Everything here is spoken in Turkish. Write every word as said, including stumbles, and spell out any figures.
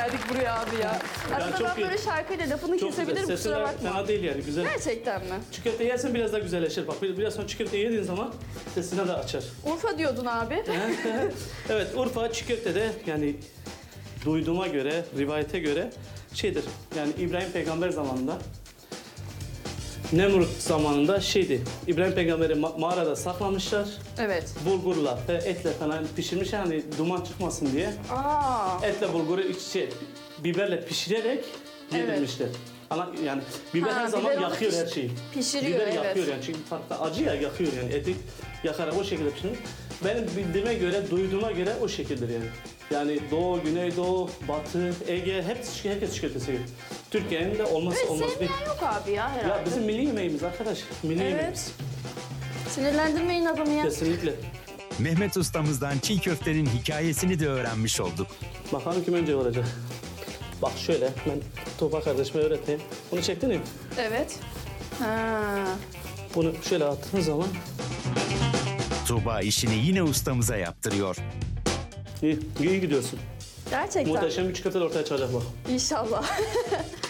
geldik buraya abi ya. Aslında çok ben iyi. böyle şarkıyla lafını Çok kesebilirim, güzel. kusura Sesler bakma. fena değil yani, güzel. Gerçekten mi? Çiğ köfte yersen biraz daha güzelleşir. Bak bir- biraz sonra çiğ köfte yediğin zaman sesini de açar. Urfa diyordun abi. Evet, Urfa çiğ köfte de yani duyduğuma göre, rivayete göre şeydir. Yani İbrahim Peygamber zamanında, Nemrut zamanında şeydi. İbrahim Peygamber'i ma- mağarada saklamışlar. Evet. Bulgurla ve etle falan pişirmişler hani duman çıkmasın diye. Aa. Etle bulguru iç şey, biberle pişirerek yedirmişler. Ana yani biber Ha, her zaman biber onu yakıyor piş- her şeyi. pişiriyor, Biber evet. yakıyor yani çünkü farklı acı ya yakıyor yani eti yakarak o şekilde pişiriyor. Benim bildiğime göre, duyduğuma göre o şekildir yani. Yani Doğu, Güneydoğu, Batı, Ege hepsi herkes çiğ köfte seviyor. Türkiye'nin de olmazsa Evet, olmaz değil. sevmeyen yok abi ya herhalde. Ya bizim milli yemeğimiz arkadaş. Milli yemeğimiz. Evet. Sinirlendirmeyin adamı ya. Kesinlikle. Mehmet ustamızdan çiğ köftenin hikayesini de öğrenmiş olduk. Bakalım kim önce olacak. Bak şöyle ben Tuğba kardeşime öğreteyim. Bunu çektin mi? Evet. Ha. Bunu şöyle attığın zaman Tuğba işini yine ustamıza yaptırıyor. iyi, iyi gidiyorsun. Gerçekten. Muhteşem bir çikolata ortaya çıkacak bak. İnşallah.